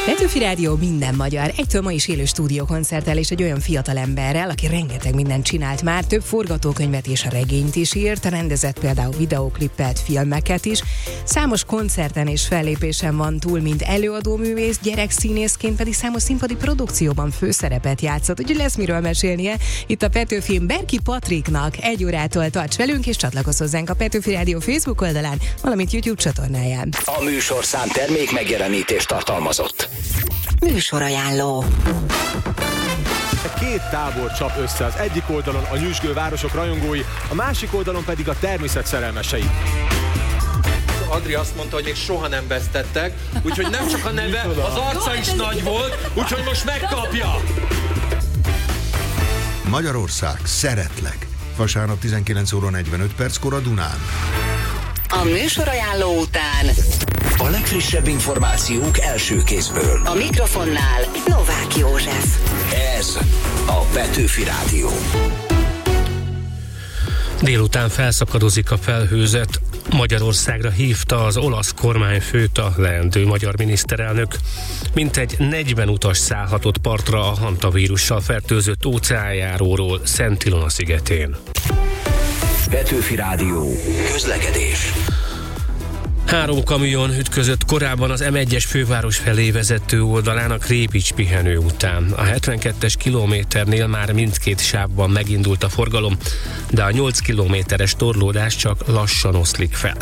Petőfi Rádió minden magyar. Egytől ma is élő stúdiókoncerttel és egy olyan fiatal emberrel, aki rengeteg mindent csinált már, több forgatókönyvet és regényt is írt, rendezett például videóklipet, filmeket is. Számos koncerten és fellépésen van túl, mint előadóművész, gyerekszínészként pedig számos színpadi produkcióban főszerepet játszott, úgyhogy lesz miről mesélnie. Itt a Petőfin Berki Patriknak 1 órától tarts velünk, és csatlakozz hozzánk a Petőfi Rádió Facebook oldalán, valamint YouTube csatornáján. A műsorszám termék megjelenítést tartalmazott. Műsorajánló. Két tábor csap össze, az egyik oldalon a nyüzsgő városok rajongói, a másik oldalon pedig a természet szerelmesei. Adri azt mondta, hogy még soha nem vesztettek, úgyhogy nem csak a neve, az arca is nagy volt, úgyhogy most megkapja! Magyarország, szeretlek. Vasárnap 19 óra 45 perckor a Dunán. A műsorajánló után A legfrissebb információk első kézből. a mikrofonnál Novák József. Ez a Petőfi Rádió. Délután felszakadozik a felhőzet. Magyarországra hívta az olasz kormányfőt a leendő magyar miniszterelnök. Mintegy 40 utas szállhatott partra a hantavírussal fertőzött óceánjáróról Szent Ilona szigetén. Petőfi Rádió. Közlekedés. 3 kamion ütközött korábban az M1-es főváros felé vezető oldalán a Krépics pihenő után. A 72-es kilométernél már mindkét sávban megindult a forgalom, de a 8 kilométeres torlódás csak lassan oszlik fel.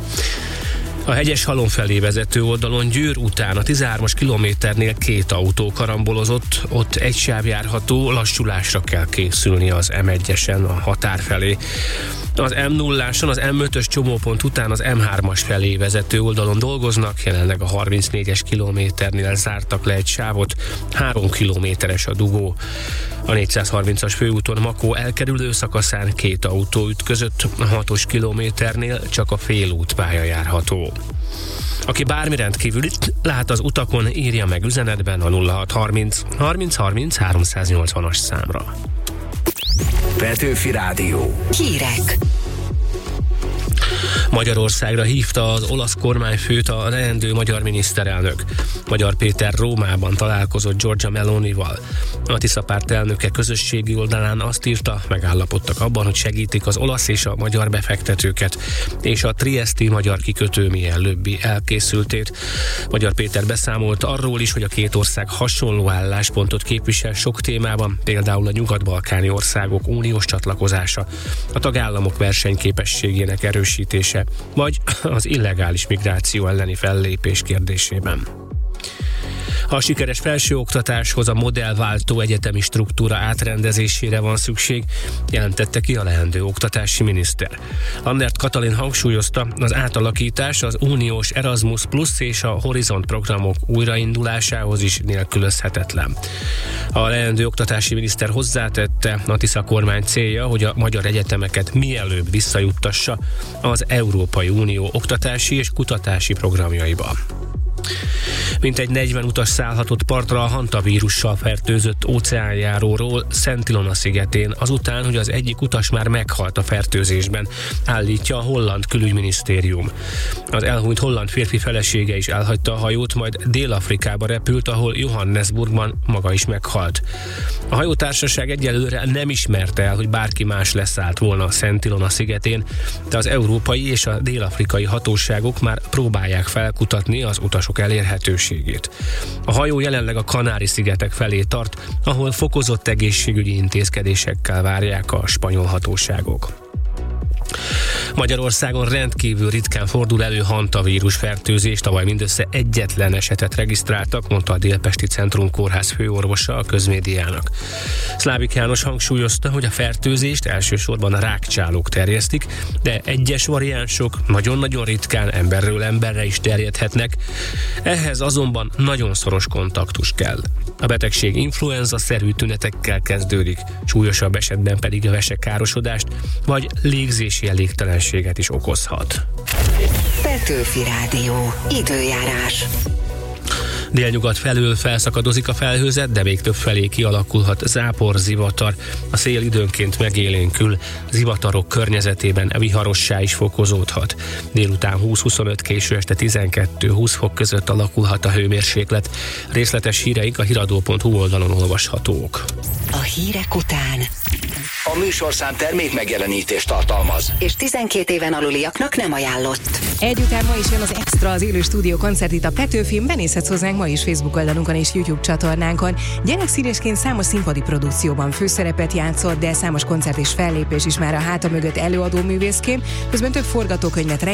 A Hegyeshalom felé vezető oldalon Győr után a 13-as kilométernél 2 autó karambolozott, ott egy sáv járható, lassulásra kell készülni az M1-esen a határ felé. Az M0-áson az M5-ös csomópont után az M3-as felé vezető oldalon dolgoznak, jelenleg a 34-es kilométernél zártak le egy sávot, 3 kilométeres a dugó. A 430-as főúton Makó elkerülő szakaszán 2 autó ütközött, a 6-os kilométernél csak a félútpálya járható. Aki bármi rendkívülit lát az utakon, írja meg üzenetben a 0630 30 30 380-as számra. Petőfi Rádió. Hírek. Magyarországra hívta az olasz kormányfőt a leendő magyar miniszterelnök. Magyar Péter Rómában találkozott Giorgia Melonival. A Tisza párt elnöke közösségi oldalán azt írta, megállapodtak abban, hogy segítik az olasz és a magyar befektetőket, és a trieszti magyar kikötő mielőbbi elkészültét. Magyar Péter beszámolt arról is, hogy a két ország hasonló álláspontot képvisel sok témában, például a nyugat-balkáni országok uniós csatlakozása, a tagállamok versenyképességének erősítése, vagy az illegális migráció elleni fellépés kérdésében. A sikeres felsőoktatáshoz a modellváltó egyetemi struktúra átrendezésére van szükség, jelentette ki a leendő oktatási miniszter. Annert Katalin hangsúlyozta, az átalakítás az uniós Erasmus Plus és a Horizont programok újraindulásához is nélkülözhetetlen. A leendő oktatási miniszter hozzátette, a Tisza kormány célja, hogy a magyar egyetemeket mielőbb visszajuttassa az Európai Unió oktatási és kutatási programjaiba. Mintegy 40 utas szállhatott partra a hantavírussal fertőzött óceánjáróról Szent Ilona szigetén, azután, hogy az egyik utas már meghalt a fertőzésben, állítja a holland külügyminisztérium. Az elhunyt holland férfi felesége is elhagyta a hajót, majd Dél-Afrikába repült, ahol Johannesburgban maga is meghalt. A hajótársaság egyelőre nem ismerte el, hogy bárki más leszállt volna a Szent Ilona szigetén, de az európai és a dél-afrikai hatóságok már próbálják felkutatni az utasok elérhetőségét. A hajó jelenleg a Kanári-szigetek felé tart, ahol fokozott egészségügyi intézkedésekkel várják a spanyol hatóságok. Magyarországon rendkívül ritkán fordul elő hantavírus fertőzés, tavaly mindössze egyetlen esetet regisztráltak, mondta a Délpesti Centrum Kórház főorvosa a közmédiának. Szlávik János hangsúlyozta, hogy a fertőzést elsősorban a rákcsálók terjesztik, de egyes variánsok nagyon-nagyon ritkán emberről emberre is terjedhetnek, ehhez azonban nagyon szoros kontaktus kell. A betegség influenza-szerű tünetekkel kezdődik, súlyosabb esetben pedig vesekárosodást vagy légzési elégtelenséget is okozhat. Petőfi Rádió. Időjárás. Délnyugat felől felszakadozik a felhőzet, de még több felé kialakulhat zápor, zivatar. A szél időnként megélénkül, zivatarok környezetében viharossá is fokozódhat. Délután 20-25, késő este 12-20 fok között alakulhat a hőmérséklet. Részletes híreink a hiradó.hu oldalon olvashatók. A hírek után. A műsorszám termék megjelenítést tartalmaz. És 12 éven aluliaknak nem ajánlott. Egyután ma is jön az Extra, az élő stúdió koncert itt a Petőfin. Benézhetsz hozzánk ma is Facebook oldalunkon és YouTube csatornánkon. Gyerekszínésként számos színpadi produkcióban főszerepet játszott, de számos koncert és fellépés is már a háta mögött előadó művészként, közben több forgatókönyvet,